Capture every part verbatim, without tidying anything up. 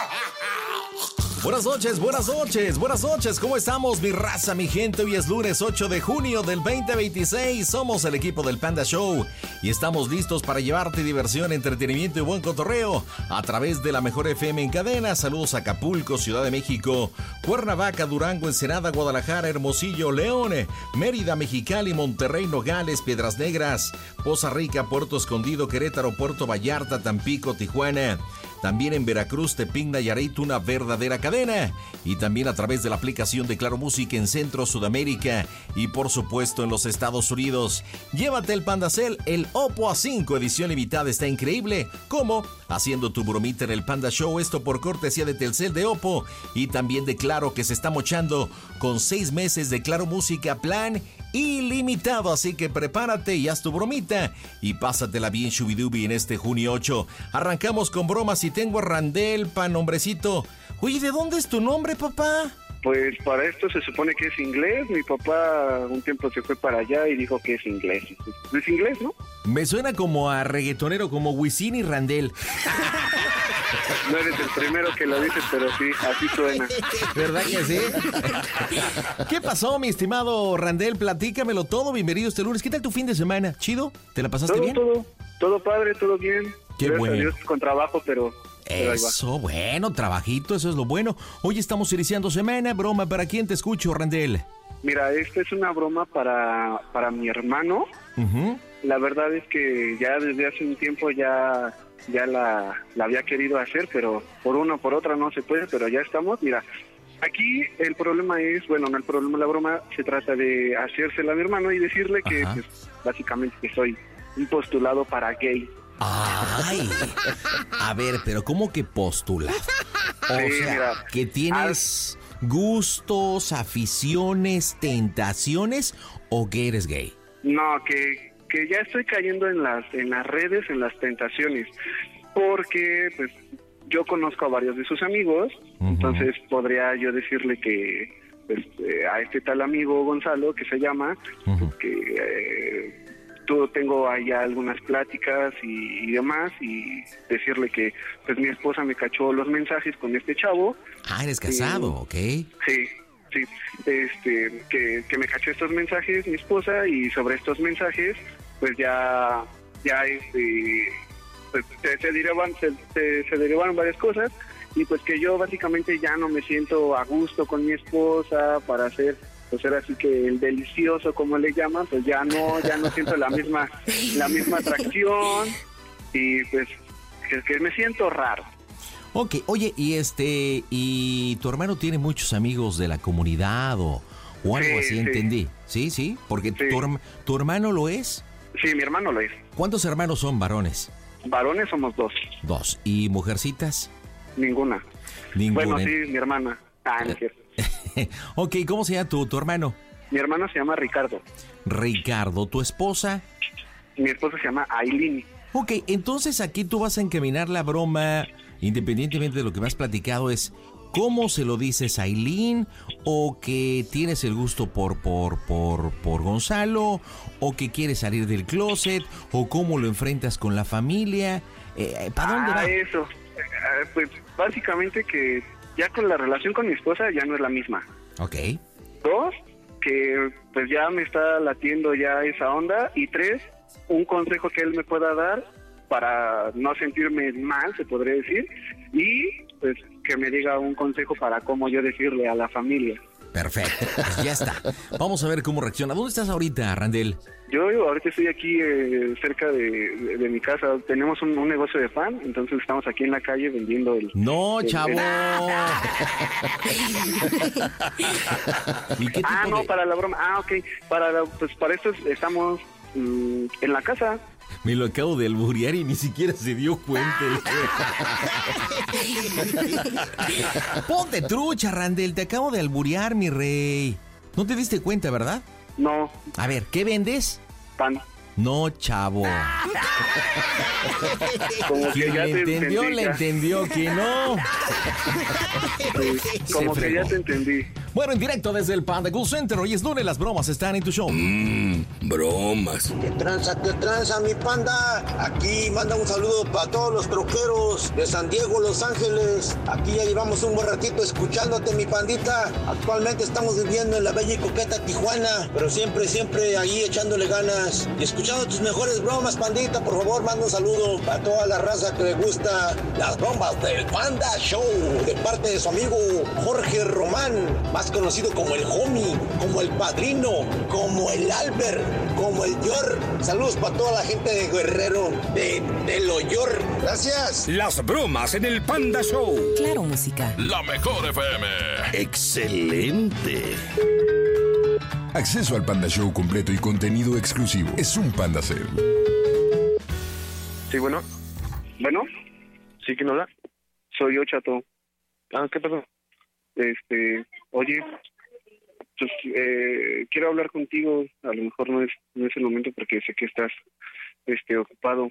Buenas noches, buenas noches, buenas noches. ¿Cómo estamos, mi raza, mi gente? Hoy es lunes ocho de junio del veinte veintiséis. Somos el equipo del Panda Show y estamos listos para llevarte diversión, entretenimiento y buen cotorreo a través de la mejor F M en cadena. Saludos a Acapulco, Ciudad de México, Cuernavaca, Durango, Ensenada, Guadalajara, Hermosillo, León, Mérida, Mexicali, Monterrey, Nogales, Piedras Negras, Poza Rica, Puerto Escondido, Querétaro, Puerto Vallarta, Tampico, Tijuana. También en Veracruz, Tepic, Nayarit, una verdadera cadena. Y también a través de la aplicación de Claro Música en Centro, Sudamérica y por supuesto en los Estados Unidos. Llévate el Pandacel, el Oppo A cinco edición limitada, está increíble. ¿Cómo? Haciendo tu bromita en el Panda Show, esto por cortesía de Telcel de Oppo y también de Claro, que se está mochando con seis meses de Claro Música plan ilimitado, así que prepárate y haz tu bromita y pásatela bien shubidubi en este junio ocho. Arrancamos con bromas y tengo a Randel, pa nombrecito. Oye, ¿de dónde es tu nombre, papá? Pues para esto se supone que es inglés. Mi papá un tiempo se fue para allá y dijo que es inglés. ¿Es inglés, no? Me suena como a reggaetonero, como Wisin y Randel. No eres el primero que lo dices, pero sí, así suena. ¿Verdad que sí? ¿Qué pasó, mi estimado Randel? Platícamelo todo. Bienvenido este lunes. ¿Qué tal tu fin de semana? ¿Chido? ¿Te la pasaste todo, bien? Todo, todo padre, todo bien. Qué Gracias bueno. a Dios, con trabajo, pero... pero ahí va. Eso, bueno, trabajito, eso es lo bueno. Hoy estamos iniciando semana. Broma, ¿para quién te escucho, Randel? Mira, esta es una broma para, para mi hermano. Uh-huh. La verdad es que ya desde hace un tiempo ya... ya la, la había querido hacer, pero por una o por otra no se puede, pero ya estamos. Mira, aquí el problema es, bueno, no el problema, la broma se trata de hacérsela a mi hermano y decirle que, pues, básicamente que soy un postulado para gay. Ay, a ver, pero ¿cómo que postulado? O Sí, sea, mira, que tienes gustos, aficiones, tentaciones, o que eres gay. No, que, que ya estoy cayendo en las, en las redes, en las tentaciones, porque pues yo conozco a varios de sus amigos, uh-huh. Entonces podría yo decirle que pues, eh, a este tal amigo Gonzalo, que se llama, uh-huh. que eh, tú tengo allá algunas pláticas y, y demás, y decirle que pues mi esposa me cachó los mensajes con este chavo. Ah, eres casado, eh, ¿ok? Sí. Sí, este, que, que me cachó estos mensajes mi esposa, y sobre estos mensajes pues ya ya este pues, se, se derivan se, se, se derivaron varias cosas, y pues que yo básicamente ya no me siento a gusto con mi esposa para hacer, pues era así que el delicioso, como le llaman, pues ya no ya no siento la misma la misma atracción, y pues que, que me siento raro. Ok, oye, y este, ¿y tu hermano tiene muchos amigos de la comunidad o, o algo sí, así? Sí. Entendí. Sí, sí, porque sí. Tu, ¿tu hermano lo es? Sí, mi hermano lo es. ¿Cuántos hermanos son varones? Varones somos dos. Dos. ¿Y mujercitas? Ninguna. Ninguna. Bueno, sí, mi hermana. Ah, no es cierto. Ok, ¿cómo se llama tu, tu hermano? Mi hermano se llama Ricardo. Ricardo. ¿Tu esposa? Mi esposa se llama Aileen. Ok, entonces aquí tú vas a encaminar la broma, independientemente de lo que me has platicado, es ¿cómo se lo dices a Aileen? ¿O que tienes el gusto por, por, por, por Gonzalo? ¿O que quieres salir del closet? ¿O cómo lo enfrentas con la familia? Eh, ¿Para dónde ah, va? eso. Eh, pues básicamente que ya con la relación con mi esposa ya no es la misma. Ok. Dos, que pues ya me está latiendo ya esa onda. Y tres, un consejo que él me pueda dar para no sentirme mal, se podría decir, y pues que me diga un consejo para cómo yo decirle a la familia. Perfecto, pues ya está. Vamos a ver cómo reacciona. ¿Dónde estás ahorita, Randel? Yo, yo ahorita estoy aquí eh, cerca de, de, de mi casa. Tenemos un, un negocio de pan, entonces estamos aquí en la calle vendiendo el... No, el, chavo. El... ¿Y qué tipo ah, no, de... para la broma. Ah, ok. Para la, pues para esto estamos mmm, en la casa. Me lo acabo de alburear y ni siquiera se dio cuenta. Ponte trucha, Randel. Te acabo de alburear, mi rey. No te diste cuenta, ¿verdad? No. A ver, ¿qué vendes? Pan. No, chavo. Como que Quien ya le te entendió, entendí, le ya. entendió. Que no. Sí, como Se que ya fregó. te entendí. Bueno, en directo desde el Panda Cool Center. Hoy es lunes, las bromas están en tu show. Mmm, bromas. ¿Qué tranza, qué tranza, mi panda? Aquí manda un saludo para todos los troqueros de San Diego, Los Ángeles. Aquí ya llevamos un buen ratito escuchándote, mi pandita. Actualmente estamos viviendo en la bella y coqueta Tijuana, pero siempre, siempre ahí echándole ganas. Y escuchando tus mejores bromas, pandita. Por favor, manda un saludo para toda la raza que le gusta las bromas del Panda Show, de parte de su amigo Jorge Román, más conocido como el Homie, como el Padrino, como el Albert, como el Yor. Saludos para toda la gente de Guerrero, de, de lo Yor. Gracias. Las bromas en el Panda Show. Claro, música. La mejor F M. Excelente. Acceso al Panda Show completo y contenido exclusivo. Es un Panda Cell. Sí, bueno. Bueno, ¿Sí, quién habla? soy yo, Chato. Ah, ¿qué pasó? Este, oye, pues eh, quiero hablar contigo. A lo mejor no es no es el momento porque sé que estás este ocupado.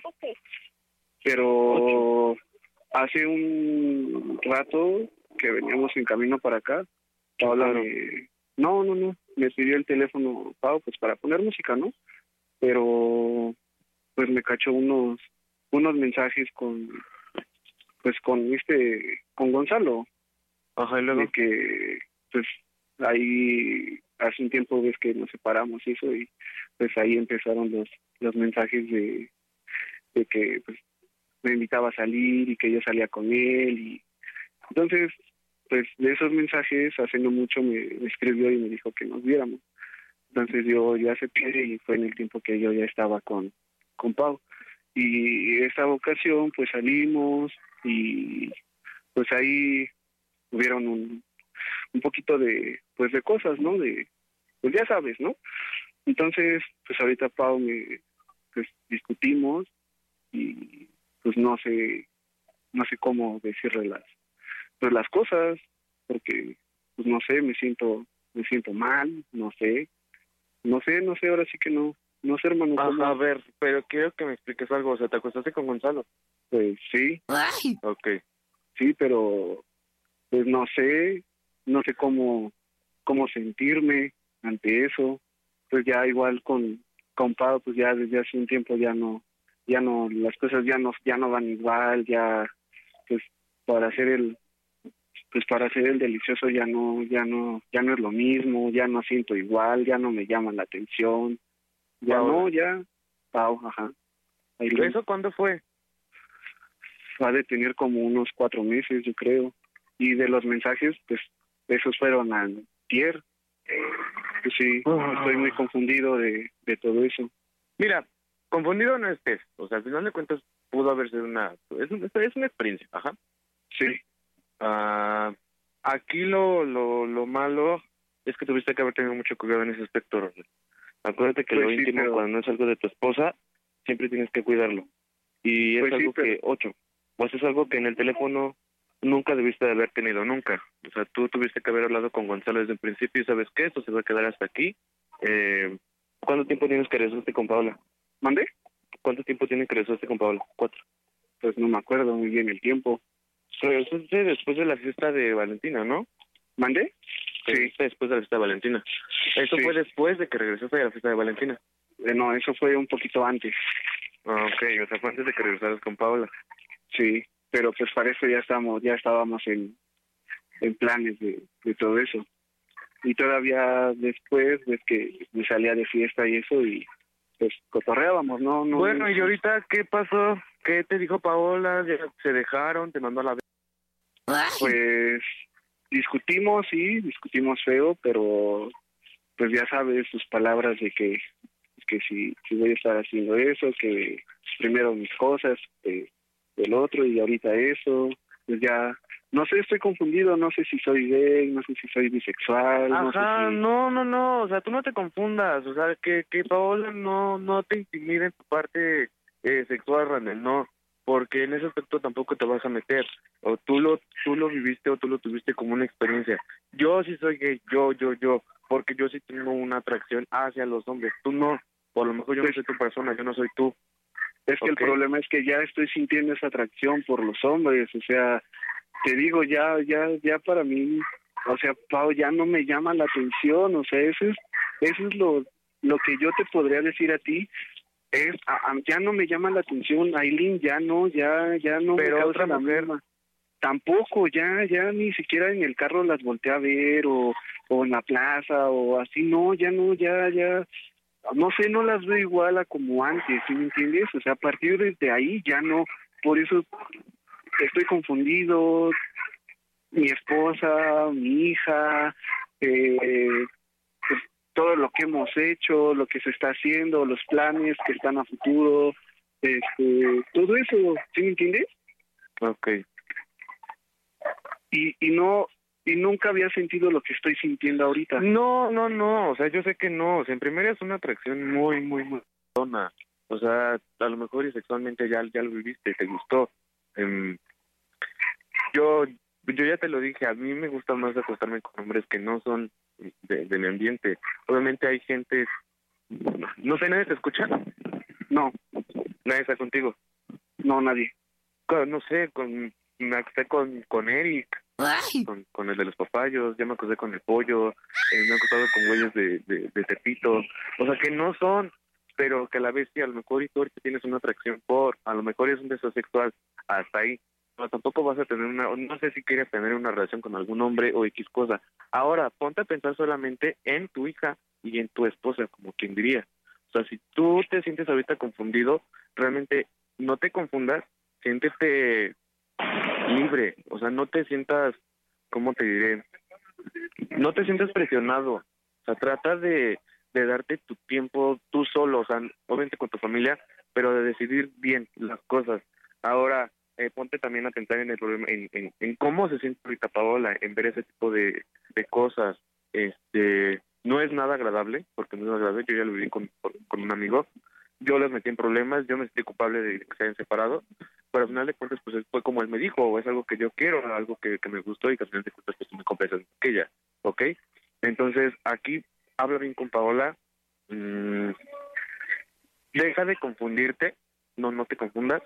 Pero hace un rato que veníamos en camino para acá, Paola me... No, no, no, me pidió el teléfono, Pau, pues para poner música, ¿no? Pero pues me cachó unos unos mensajes con pues con este con Gonzalo. Ajá, y luego. De que pues ahí hace un tiempo ves que nos separamos y eso, y pues ahí empezaron los los mensajes de de que pues me invitaba a salir y que yo salía con él. Y entonces pues de esos mensajes hace no mucho me, me escribió y me dijo que nos viéramos. Entonces yo ya acepté y fue en el tiempo que yo ya estaba con con Pau. Y esta ocasión pues salimos y pues ahí hubieron un, un poquito de pues de cosas, ¿no? De pues ya sabes, ¿no? Entonces pues ahorita Pau me pues discutimos y pues no sé no sé cómo decirle las pues las cosas, porque pues no sé, me siento me siento mal, no sé. No sé, no sé, ahora sí que no no sé, hermano. Ajá, ¿cómo? a ver, pero quiero que me expliques algo. O sea, ¿te acostaste con Gonzalo? Pues sí, Ay. Ok. sí, pero pues no sé, no sé cómo cómo sentirme ante eso. Pues ya igual con con Pau, pues ya desde hace un tiempo ya no ya no las cosas ya no ya no van igual, ya pues para hacer el pues para hacer el delicioso ya no ya no ya no es lo mismo, ya no siento igual, ya no me llaman la atención. Ya Pau. no, ya Pau, ajá. Ahí lo- ¿Eso cuándo fue? va de tener como unos cuatro meses, yo creo. Y de los mensajes, pues, esos fueron antier. Pues sí, Ah. estoy muy confundido de, de todo eso. Mira, confundido no estés. O sea, al final de cuentas pudo haber sido una... Es, un- es una experiencia, ajá. Sí, Ah, aquí lo, lo, lo malo es que tuviste que haber tenido mucho cuidado en ese aspecto, Ronald. Acuérdate que Pues lo sí, íntimo, pero- cuando no es algo de tu esposa, siempre tienes que cuidarlo. Y es Pues sí, algo pero- que, ocho, pues es algo que en el teléfono nunca debiste de haber tenido, nunca. O sea, tú tuviste que haber hablado con Gonzalo desde el principio y sabes que esto se va a quedar hasta aquí. Eh, ¿Cuánto tiempo tienes que regresaste con Paola? ¿mandé? ¿Cuánto tiempo tienes que regresaste con Paola? Cuatro. Pues no me acuerdo muy bien el tiempo. Regresaste después de la fiesta de Valentina, ¿no? ¿Mandé? Sí, Regresaste después de la fiesta de Valentina. Eso Sí. fue después de que regresaste a la fiesta de Valentina. Eh, no, eso fue un poquito antes. Ah, ok, o sea, fue antes de que regresaras con Paola. Sí, pero pues para eso ya estamos, ya estábamos en, en planes de, de todo eso. Y todavía después, ves que me salía de fiesta y eso, y pues cotorreábamos, ¿no? no Bueno, no- ¿y ahorita qué pasó? ¿Qué te dijo Paola? ¿Ya ¿Se dejaron? ¿Te mandó a la... Ay. Pues discutimos, sí, discutimos feo, pero pues ya sabes sus palabras de que que si, si voy a estar haciendo eso, que primero mis cosas, eh, el otro y ahorita eso, pues ya, no sé, estoy confundido, no sé si soy gay, no sé si soy bisexual, no sé Ajá, si... no, no, no, o sea, tú no te confundas, o sea, que, que Paola no, no te intimide en tu parte eh, sexual, Randall, no, porque en ese aspecto tampoco te vas a meter, o tú lo, tú lo viviste o tú lo tuviste como una experiencia. Yo sí soy gay, yo, yo, yo, porque yo sí tengo una atracción hacia los hombres, tú no, por lo mejor yo no Pues- soy tu persona, yo no soy tú. Es que Ok. el problema es que ya estoy sintiendo esa atracción por los hombres, o sea, te digo, ya, ya, ya para mí, o sea, Pau, ya no me llama la atención, o sea, eso es, eso es lo, lo que yo te podría decir a ti, es, a, a, ya no me llama la atención, Aileen, ya no, ya, ya no Pero me causa otra la mujer, misma. Tampoco, ya, ya ni siquiera en el carro las volteé a ver, o, o en la plaza, o así, no, ya no, ya, ya, no sé, no las veo igual a como antes, ¿sí me entiendes? O sea, a partir de ahí ya no, por eso estoy confundido, mi esposa, mi hija, eh, pues, todo lo que hemos hecho, lo que se está haciendo, los planes que están a futuro, este, todo eso, ¿sí me entiendes? okay. Y, y no, y nunca había sentido lo que estoy sintiendo ahorita. No, no, no, o sea, yo sé que no, o sea, en primera es una atracción muy, muy, muy zona, o sea, a lo mejor y sexualmente ya, ya lo viviste, te gustó. Um, yo, yo ya te lo dije, a mí me gusta más acostarme con hombres que no son de, de mi ambiente. Obviamente hay gente, no sé, ¿nadie te escucha? No, ¿Nadie está contigo? no, nadie. Con, no sé, con, me acosté con, con Eric, con, con el de los papayos, ya me acosté con el pollo, eh, me he acostado con güeyes de, de, de Tepito, o sea que no son, pero que a la vez sí, a lo mejor y tú ahorita tienes una atracción por, a lo mejor es un deseo sexual, hasta ahí, pero tampoco vas a tener una, no sé si quieres tener una relación con algún hombre o X cosa. Ahora, ponte a pensar solamente en tu hija y en tu esposa, como quien diría. O sea, si tú te sientes ahorita confundido, realmente no te confundas, siéntete libre, o sea, no te sientas, ¿cómo te diré? No te sientas presionado, o sea, trata de, de darte tu tiempo tú solo, o sea, obviamente con tu familia, pero de decidir bien las cosas. Ahora, eh, ponte también a pensar en el problema, en, en, en cómo se siente ahorita Paola, en ver ese tipo de, de cosas. Este, no es nada agradable, porque no es agradable, yo ya lo viví con, con un amigo, yo les metí en problemas, yo me sentí culpable de que se hayan separado, pero al final de cuentas pues fue como él me dijo, es algo que yo quiero, algo que, que me gustó y que al final de cuentas pues me compensas que ella, ¿ok? Entonces aquí habla bien con Paola, mmm, deja de confundirte, no no te confundas,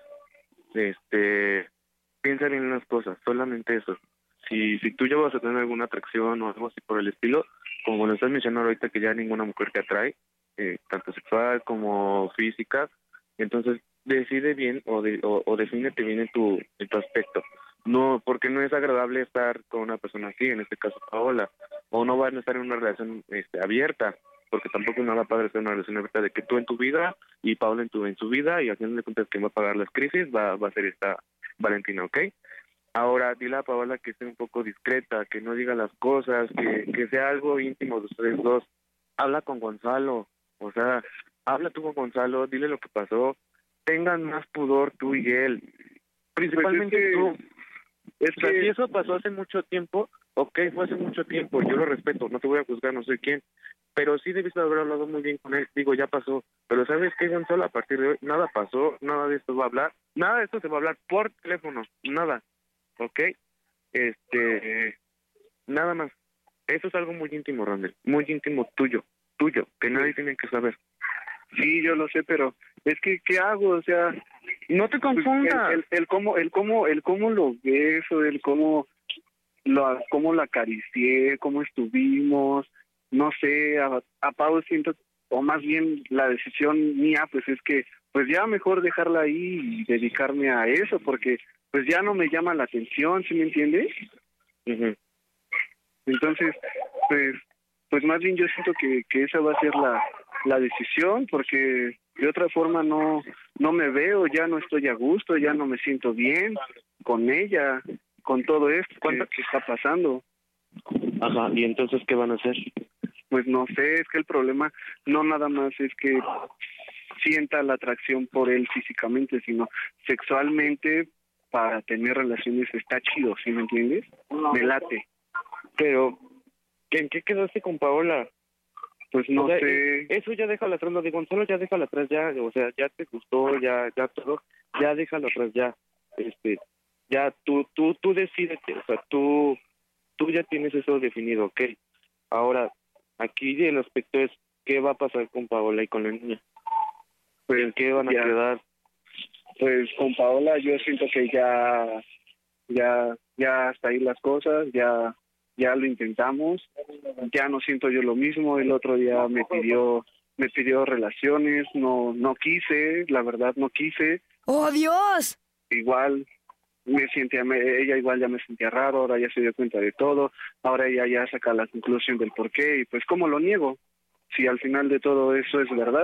este, piensa bien en las cosas, solamente eso. Si si tú ya vas a tener alguna atracción o algo así por el estilo, como lo estás mencionando ahorita que ya ninguna mujer te atrae, eh, tanto sexual como física, entonces decide bien o, de, o, o defínete bien en tu, en tu aspecto. No, porque no es agradable estar con una persona así, en este caso Paola, o no van a estar en una relación este, abierta, porque tampoco es nada padre estar en una relación abierta de que tú en tu vida y Paola en tu en su vida, y al final de cuentas quien va a pagar las crisis va, va a ser esta Valentina, ¿ok? Ahora, dile a Paola que esté un poco discreta, que no diga las cosas, que, que sea algo íntimo de ustedes dos. Habla con Gonzalo, o sea, habla tú con Gonzalo, dile lo que pasó, tengan más pudor tú y él, principalmente pues es que, tú. Es o sea, que si eso pasó hace mucho tiempo, ok, fue hace mucho tiempo, yo lo respeto, no te voy a juzgar, no soy quién, pero sí debiste haber hablado muy bien con él, digo, ya pasó, pero ¿sabes qué, Gonzalo? A partir de hoy, nada pasó, nada de esto va a hablar, nada de esto se va a hablar por teléfono, nada, ok, este, nada más, eso es algo muy íntimo, Randall, muy íntimo tuyo, tuyo, que nadie tiene que saber. Sí, yo lo sé, pero es que ¿qué hago? O sea, no te confundas. El, el, el cómo, el cómo, el cómo lo beso, el cómo lo, cómo la acaricié, cómo estuvimos, no sé, a, a Pau siento, o más bien la decisión mía, pues es que, pues ya mejor dejarla ahí y dedicarme a eso, porque pues ya no me llama la atención, ¿sí me entiendes? Uh-huh. Entonces, pues, pues más bien yo siento que, que esa va a ser la la decisión, porque de otra forma no no me veo, ya no estoy a gusto, ya no me siento bien con ella, con todo esto que, que está pasando. Ajá, ¿y entonces qué van a hacer? Pues no sé, es que el problema no nada más es que sienta la atracción por él físicamente, sino sexualmente para tener relaciones está chido, ¿sí me entiendes? Me late. Pero, ¿en qué quedaste con Paola? Pues no o sea, sé. Eso ya déjalo atrás, lo de Gonzalo ya déjalo atrás ya, o sea, ya te gustó, ya ya todo, ya déjalo atrás ya. Este, ya tú tú tú decídete, o sea, tú tú ya tienes eso definido, ¿ok? Ahora, aquí el aspecto es qué va a pasar con Paola y con la niña. Pues ¿En qué van a ya, quedar? Pues con Paola yo siento que ya ya ya hasta ahí las cosas, ya ya lo intentamos, ya no siento yo lo mismo. El otro día me pidió me pidió relaciones, no no quise, la verdad no quise. ¡Oh, Dios! Igual me sentía, me, ella igual ya me sentía raro, ahora ya se dio cuenta de todo, ahora ella ya saca la conclusión del por qué, y pues ¿cómo lo niego? Si al final de todo eso es verdad.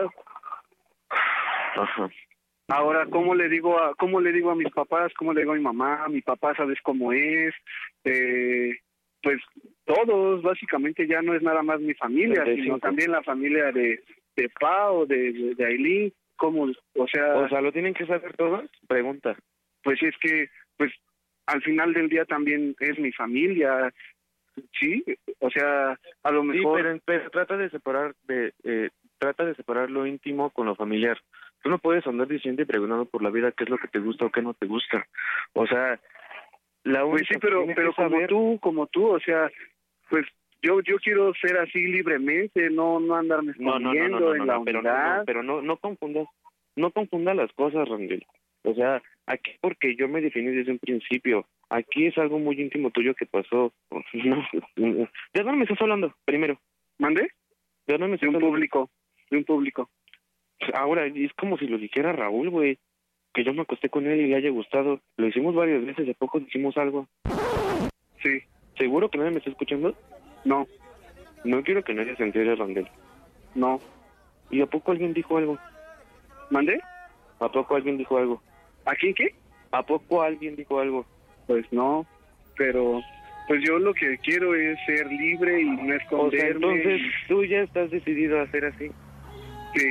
Ajá. Ahora, ¿cómo le digo a cómo le digo a mis papás? ¿Cómo le digo a mi mamá? Mi papá, ¿sabes cómo es? Eh, pues todos, básicamente ya no es nada más mi familia, sino también la familia de, de Pao, de, de Aileen. ¿Cómo? O sea... O sea, ¿lo tienen que saber todos? Pregunta. Pues es que, pues, al final del día también es mi familia, ¿sí? O sea, a lo mejor... Sí, pero, pero trata de separar, de, eh, trata de separar lo íntimo con lo familiar. Tú no puedes andar diciendo y preguntando por la vida qué es lo que te gusta o qué no te gusta. O sea, la única... Pues sí, pero, pero como saber... tú, como tú, o sea, pues yo yo quiero ser así libremente, no no andarme escondiendo no, no, no, no, no, en la no, pero unidad. no, pero no, no confundas, no confundas las cosas, Rangel. O sea, aquí porque yo me definí desde un principio. Aquí es algo muy íntimo tuyo que pasó. No, ¿de dónde me estás hablando? Primero. ¿Mande? ¿De dónde me estás De un hablando? público, de un público. Ahora, es como si lo dijera Raúl, güey. Que yo me acosté con él y le haya gustado. Lo hicimos varias veces, de poco hicimos algo. Sí. ¿Seguro que nadie me está escuchando? No. No quiero que nadie se entere, Rangel. No. ¿Y a poco alguien dijo algo? ¿Mande? ¿A poco alguien dijo algo? ¿A quién qué? ¿A poco alguien dijo algo? Pues no, pero pues yo lo que quiero es ser libre y no esconderme. O sea, entonces y... tú ya estás decidido a hacer así. Sí.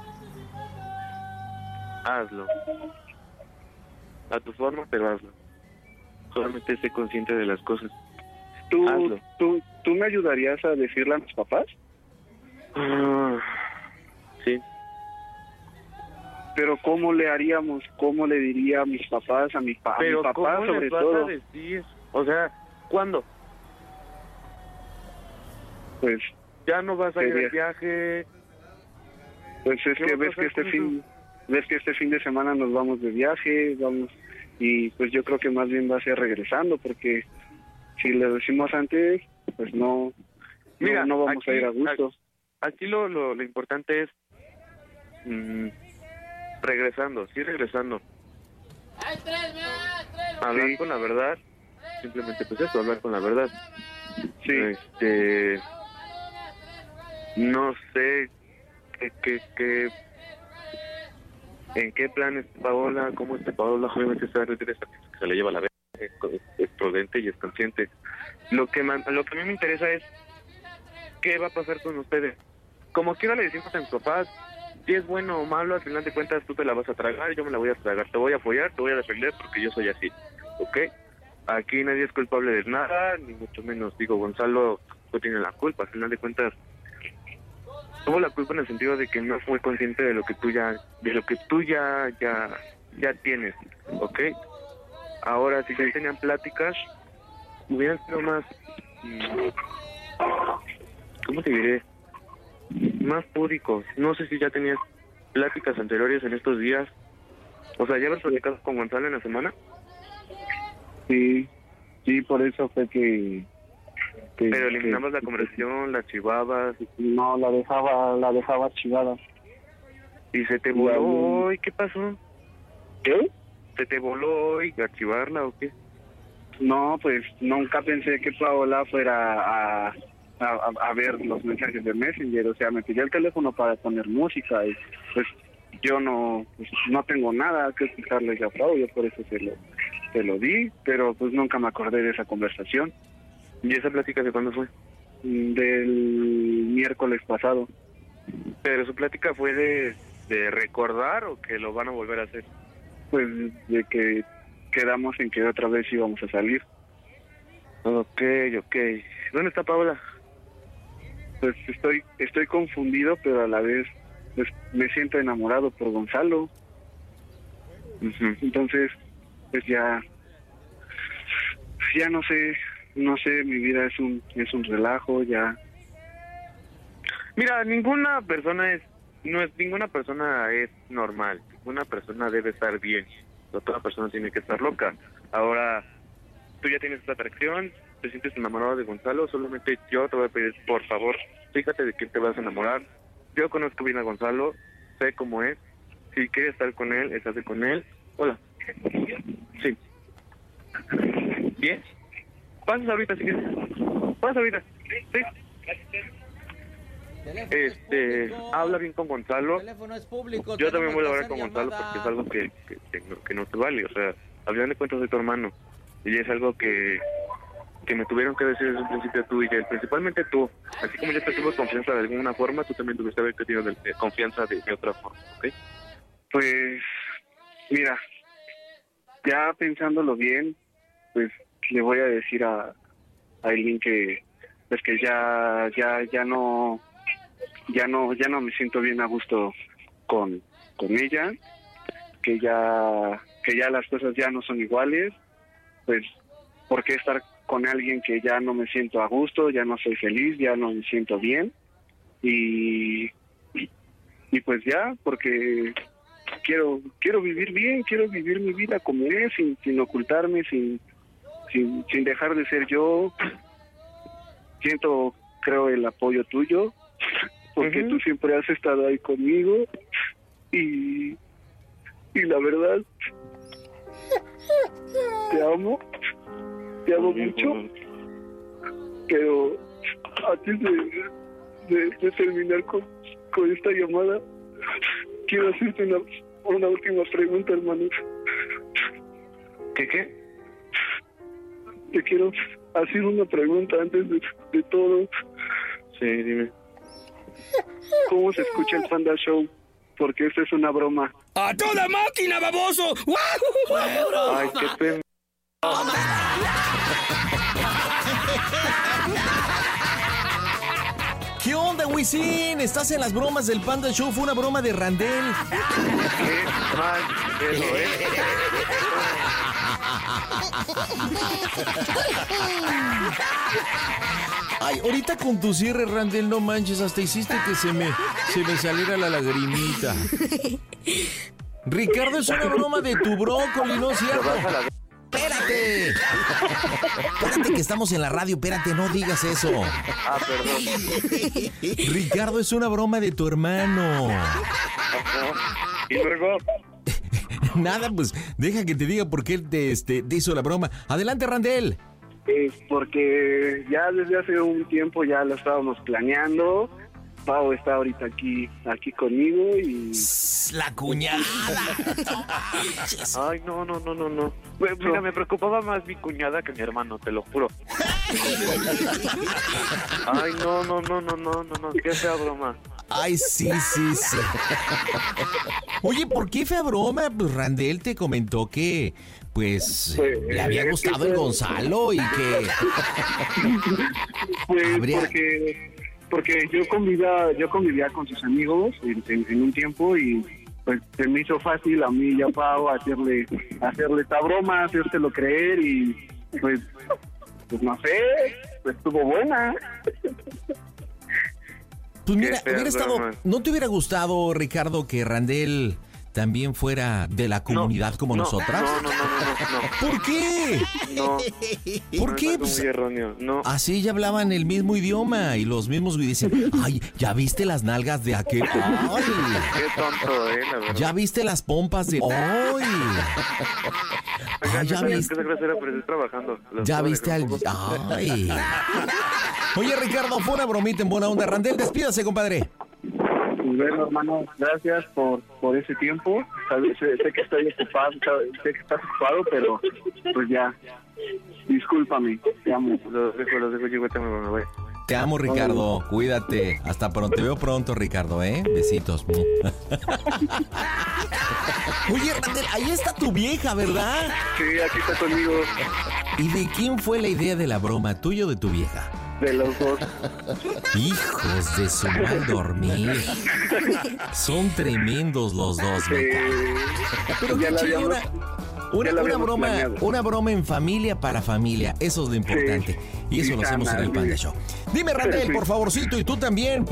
Hazlo. A tu forma, pero hazlo. Solamente sé consciente de las cosas. ¿Tú, Hazlo. tú, ¿Tú me ayudarías a decirle a mis papás? Ah, sí. Pero ¿cómo le haríamos? ¿Cómo le diría a mis papás, a mi, pa Pero a mi papá ¿cómo sobre les vas todo? a decir? O sea, ¿cuándo? Pues, Ya no vas a ir sería- al viaje. pues es ¿Qué que vas a ves que hacer este con fin, eso? ves que este fin de semana nos vamos de viaje, vamos, y pues yo creo que más bien va a ser regresando, porque si le decimos antes, pues no, Mira, no, no vamos aquí- a ir a gusto. Aquí lo, lo, lo importante es mm, regresando, sí regresando. Hablar Sí. con la verdad, simplemente pues eso, hablar con la verdad. Sí, Este, no sé qué, qué, qué, en qué plan es Paola, cómo está Paola, obviamente está retirada, que se le lleva la vez, es, es prudente y es consciente. Lo que, man, lo que a mí me interesa es qué va a pasar con ustedes. Como quiera le decimos a mis papás, si es bueno o malo, al final de cuentas tú te la vas a tragar, yo me la voy a tragar, te voy a apoyar, te voy a defender porque yo soy así, ¿ok? Aquí nadie es culpable de nada, ni mucho menos, digo, Gonzalo no tiene la culpa, al final de cuentas tuvo la culpa en el sentido de que no fue consciente de lo que tú ya, de lo que tú ya, ya, ya tienes, ¿ok? Ahora, si ya tenían pláticas, hubieran sido más, mm, ¿cómo te diré? Más púdicos. No sé si ya tenías pláticas anteriores en estos días. O sea, ¿ya habías platicado con Gonzalo en la semana? sí, sí, por eso fue que... que- Pero eliminabas que- la conversación, la archivabas No, la dejaba, la dejaba archivada. y se te Y voló ahí- hoy. ¿Qué pasó? ¿Qué? ¿Se te voló hoy archivarla o qué? No, pues nunca pensé que Paola fuera a, a, a ver los mensajes de Messenger. O sea, me pidió el teléfono para poner música y pues yo no pues, no tengo nada que explicarle a Pau, yo por eso se lo, se lo di, pero pues nunca me acordé de esa conversación. ¿Y esa plática de cuándo fue? Del miércoles pasado. ¿Pero su plática fue de, de recordar o que lo van a volver a hacer? Pues de que quedamos en que otra vez íbamos a salir. Ok, ok. ¿Dónde está Paola? Pues estoy estoy confundido, pero a la vez pues me siento enamorado por Gonzalo. Uh-huh. Entonces, pues ya ya no sé, no sé, mi vida es un es un relajo, ya. Mira, ninguna persona es, no es, ninguna persona es normal. Ninguna persona debe estar bien. No toda persona tiene que estar loca. Ahora, tú ya tienes esta atracción, te sientes enamorado de Gonzalo, solamente yo te voy a pedir, por favor, fíjate de quién te vas a enamorar. Yo conozco bien a Gonzalo, sé cómo es. Si quieres estar con él, estate con él. Hola. Sí. ¿Bien? Pasas ahorita si quieres. Pasas ahorita. Sí. Este, habla bien con Gonzalo. Yo también voy a hablar con Gonzalo porque es algo que, que, que, no, que no te vale. O sea, al final de cuentas soy tu hermano. Y es algo que, que me tuvieron que decir desde un principio tú y él. Principalmente tú. Así como yo te tuve confianza de alguna forma, tú también tuviste que haber tenido de, de confianza de, de otra forma, ¿ok? Pues, mira, ya pensándolo bien, pues le voy a decir a, a Eileen que, pues que ya, ya, ya no, ya no, ya no me siento bien a gusto con, con ella, que ya, que ya las cosas ya no son iguales, pues, ¿por qué estar con alguien que ya no me siento a gusto, ya no soy feliz, ya no me siento bien? Y, y pues ya, porque quiero quiero vivir bien, quiero vivir mi vida como es, sin, sin ocultarme, sin, sin sin dejar de ser yo. Siento, creo, el apoyo tuyo, porque uh-huh. tú siempre has estado ahí conmigo, y, y la verdad, te amo, te amo mucho, pero antes de, de, de terminar con, con esta llamada, quiero hacerte una, una última pregunta, hermano. ¿Qué qué? Te quiero hacer una pregunta antes de, de todo. Sí, dime. ¿Cómo se escucha el Panda Show? Porque esto es una broma. ¡A toda máquina, baboso! Ay, qué pena. ¿Qué onda, Wisin? ¿Estás en las bromas del Panda Show? Fue una broma de Randel. Qué mal pedo, ¿eh? Ay, ahorita con tu cierre, Randel, no manches, hasta hiciste que se me, se me saliera la lagrimita. Ricardo, es una broma de tu brócoli, ¿no es cierto? ¡Espérate! Espérate que estamos en la radio, espérate, no digas eso. Ah, perdón. Ricardo, es una broma de tu hermano. ¿Y luego? Nada, pues deja que te diga por qué él te, este, te hizo la broma. Adelante, Randel. Eh, porque ya desde hace un tiempo ya lo estábamos planeando. Pau está ahorita aquí aquí conmigo y... La cuñada. Ay, no, no, no, no, no. Pues, mira, me preocupaba más mi cuñada que mi hermano, te lo juro. Ay, no, no, no, no, no, no, no, qué fea broma. Ay, sí, sí, sí. Oye, ¿por qué fea broma? Pues Randel te comentó que, pues, pues le había gustado que... el Gonzalo y que... Pues habría... porque... Porque yo convivía, yo convivía con sus amigos en, en, en un tiempo y pues se me hizo fácil a mí y a Pau hacerle, hacerle esta broma, hacérselo creer y pues, pues no sé, pues estuvo buena. Pues mira, hubiera estado, ¿no te hubiera gustado, Ricardo, que Randel también fuera de la comunidad no, como no, nosotras? No, no, no, no, no. ¿Por qué? No. ¿Por no, qué? Es Pues, muy erróneo, no. Así ya hablaban el mismo idioma y los mismos y dicen, ay, ¿ya viste las nalgas de aquel? ¡Ay! Qué tonto, eh, la verdad. ¿Ya viste las pompas de... ¡Ay! Ay, ya viste... Que esa grosera, pero estoy trabajando. Los ya viste al... ¡Ay! Oye, Ricardo, fue una bromita en buena onda. Randel, despídase, compadre. Bueno, hermano, gracias por, por ese tiempo. Sabes, sé, sé que estoy ocupado, sé que estás ocupado, pero pues ya, discúlpame, te amo. Los dejo, los dejo, yo también me voy. Te amo, Ricardo, cuídate. Hasta pronto, te veo pronto, Ricardo, ¿eh? Besitos. Oye, Randel, ahí está tu vieja, ¿verdad? Sí, aquí está conmigo. ¿Y de quién fue la idea de la broma, tuya o de tu vieja? De los dos. Hijos de su mal dormir. Son tremendos los dos, sí. Pero ya qué chido, una, una, una broma, planeado. una broma en familia para familia. Eso es lo importante. Sí. Y eso y lo hacemos en el Panda Show. Dime, Randel, por favorcito, y tú también.